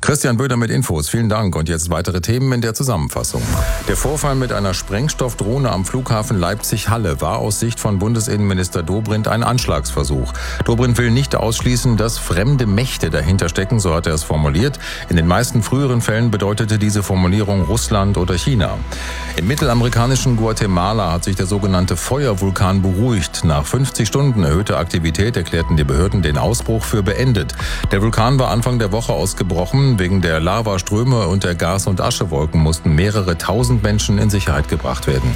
Christian Böder mit Infos. Vielen Dank. Und jetzt weitere Themen in der Zusammenfassung. Der Vorfall mit einer Sprengstoffdrohne am Flughafen Leipzig-Halle war aus Sicht von Bundesinnenminister Dobrindt ein Anschlagsversuch. Dobrindt will nicht ausschließen, dass fremde Mächte dahinter stecken, so hat er es formuliert. In den meisten früheren Fällen bedeutete diese Formulierung Russland oder China. Im mittelamerikanischen Guatemala hat sich der sogenannte Feuervulkan beruhigt. Nach 50 Stunden erhöhter Aktivität erklärten die Behörden den Ausbruch für beendet. Der Vulkan war Anfang der Woche ausgebrochen. Wegen der Lavaströme und der Gas- und Aschewolken mussten mehrere tausend Menschen in Sicherheit gebracht werden.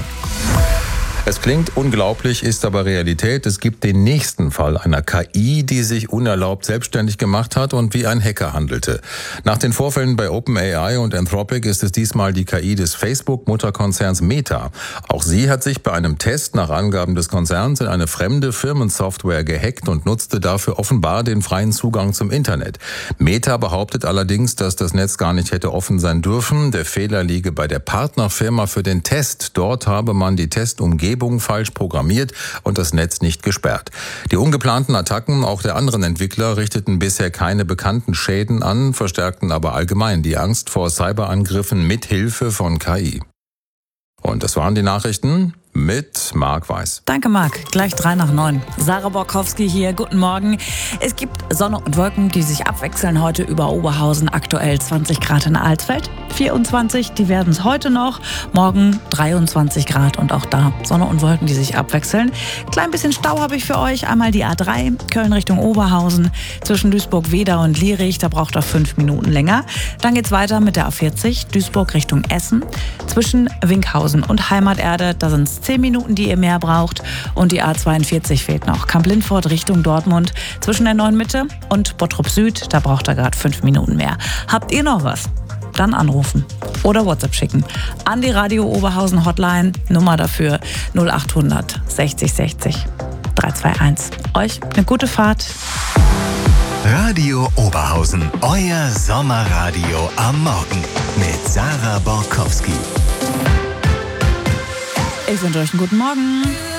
Es klingt unglaublich, ist aber Realität. Es gibt den nächsten Fall einer KI, die sich unerlaubt selbstständig gemacht hat und wie ein Hacker handelte. Nach den Vorfällen bei OpenAI und Anthropic ist es diesmal die KI des Facebook-Mutterkonzerns Meta. Auch sie hat sich bei einem Test nach Angaben des Konzerns in eine fremde Firmensoftware gehackt und nutzte dafür offenbar den freien Zugang zum Internet. Meta behauptet allerdings, dass das Netz gar nicht hätte offen sein dürfen. Der Fehler liege bei der Partnerfirma für den Test. Dort habe man die Testumgebung falsch programmiert und das Netz nicht gesperrt. Die ungeplanten Attacken auch der anderen Entwickler richteten bisher keine bekannten Schäden an, verstärkten aber allgemein die Angst vor Cyberangriffen mit Hilfe von KI. Und das waren die Nachrichten mit Marc Weiß. Danke, Marc. Gleich 8:03. Sarah Borkowski hier. Guten Morgen. Es gibt Sonne und Wolken, die sich abwechseln heute über Oberhausen. Aktuell 20 Grad in Alsfeld. 24, die werden es heute noch. Morgen 23 Grad und auch da Sonne und Wolken, die sich abwechseln. Klein bisschen Stau habe ich für euch. Einmal die A3, Köln Richtung Oberhausen. Zwischen Duisburg-Wedau und Lierich, da braucht er 5 Minuten länger. Dann geht's weiter mit der A40, Duisburg Richtung Essen. Zwischen Winkhausen und Heimaterde, da sind es 10 Minuten, die ihr mehr braucht. Und die A42 fehlt noch. Kamp-Lindfort Richtung Dortmund. Zwischen der Neuen Mitte und Bottrop Süd, da braucht er gerade 5 Minuten mehr. Habt ihr noch was? Dann anrufen oder WhatsApp schicken an die Radio Oberhausen Hotline. Nummer dafür 0800 60 60 321. Euch eine gute Fahrt. Radio Oberhausen, euer Sommerradio am Morgen mit Sarah Borkowski. Ich wünsche euch einen guten Morgen.